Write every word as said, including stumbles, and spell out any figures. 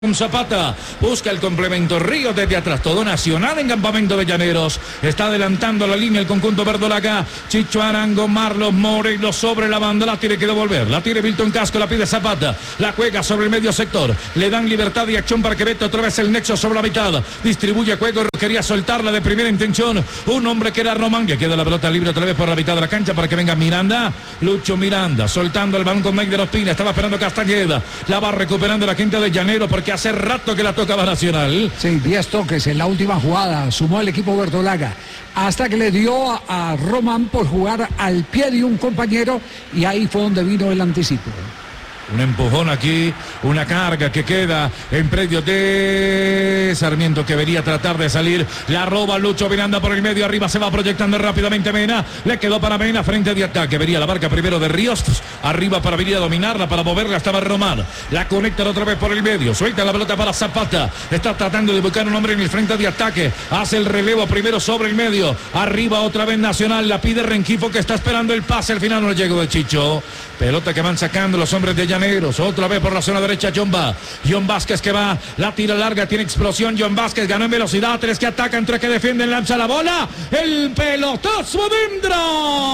Zapata busca el complemento. Río desde atrás, todo Nacional en Campamento de Llaneros. Está adelantando la línea el conjunto verdolaga. Chicho Arango, Marlos Morelos sobre la banda. La tiene que devolver. La tiene Milton Casco, la pide Zapata. La juega sobre el medio sector. Le dan libertad y acción para que vete otra vez el nexo sobre la mitad. Distribuye juego. Quería soltarla de primera intención. Un hombre que era Román, que queda la pelota libre otra vez por la mitad de la cancha para que venga Miranda. Lucho Miranda soltando el balón con Mike de los Pinas. Estaba esperando Castañeda. La va recuperando la quinta de Llanero porque hace rato que la tocaba Nacional. Sí, diez toques en la última jugada, sumó el equipo verdolaga, hasta que le dio a, a Román por jugar al pie de un compañero y ahí fue donde vino el anticipo. Un empujón aquí, una carga que queda en predio de Sarmiento, que debería tratar de salir. La roba Lucho Miranda por el medio, arriba se va proyectando rápidamente Mena. Le quedó para Mena, frente de ataque. Vería la barca primero de Ríos, arriba para venir a dominarla, para moverla estaba Román. La conecta otra vez por el medio, suelta la pelota para Zapata. Está tratando de buscar un hombre en el frente de ataque. Hace el relevo primero sobre el medio. Arriba otra vez Nacional, la pide Renquifo, que está esperando el pase. Al final no llegó de Chicho. Pelota que van sacando los hombres de Llaneros. Otra vez por la zona derecha John va. John Vázquez que va. La tira larga, tiene explosión. John Vázquez ganó en velocidad. Tres que atacan, tres que defienden. Lanza la bola. El pelotazo adentro.